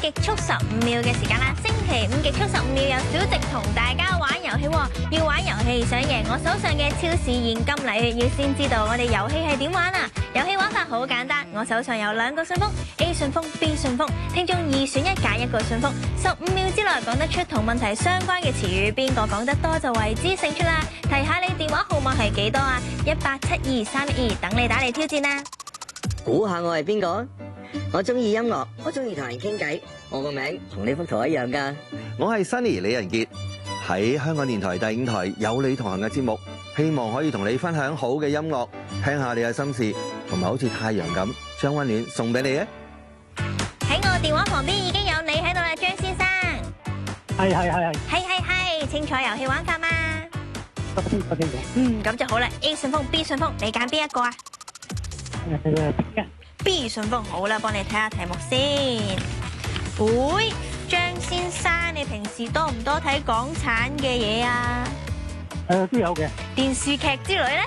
極速15秒嘅時間啦。星期5極速15秒有小植同大家玩遊戲喎。要玩遊戲想贏我手上嘅超市現金禮券，要先知道我哋遊戲係點玩啊！遊戲玩法好簡單，我手上有2個信封 ，A 信封、B 信封，聽眾2選1揀1個信封，15秒之內講得出同問題相關嘅詞語，邊個講得多就為之勝出啦！提下你電話號碼係幾多啊？1872312，等你打嚟挑戰啊！ 估下我係邊個？我中意音樂，我中意同人傾偈，我個名同呢幅圖一樣噶。 我係 Sunny 李仁傑，喺香港電台第5台有你同行嘅節目，希望可以同你分享好嘅音樂，聽下你嘅心事，同埋好似太陽咁將溫暖送俾你啊！ 喺我電話旁邊已經有你喺度啦，張先生。係，清楚遊戲玩法嘛？ 清楚。 咁就好啦。A 信封、B 信封，你揀邊一個啊？B 信封好啦，幫你睇下題目先。喂，張先生，你平時多唔多睇港產嘅嘢啊？ 都有嘅。 電視劇之類咧？